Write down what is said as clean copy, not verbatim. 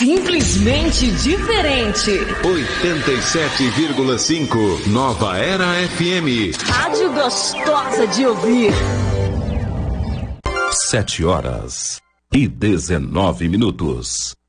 Simplesmente diferente. 87,5 Nova Era FM. Rádio gostosa de ouvir. 7 horas e 19 minutos.